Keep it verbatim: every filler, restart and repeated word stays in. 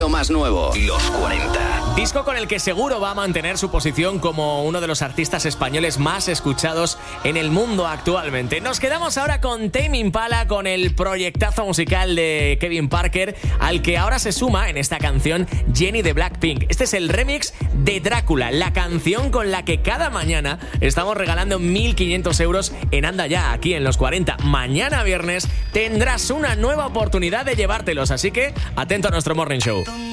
Lo más nuevo, los cuarenta. Disco con el que seguro va a mantener su posición como uno de los artistas españoles más escuchados en el mundo actualmente. Nos quedamos ahora con Tame Impala, con el proyectazo musical de Kevin Parker, al que ahora se suma en esta canción Jennie de Blackpink. Este es el remix de Drácula, la canción con la que cada mañana estamos regalando mil quinientos euros en Anda Ya, aquí en los cuarenta. Mañana viernes tendrás una nueva oportunidad de llevártelos, así que atento a nuestro Morning Show.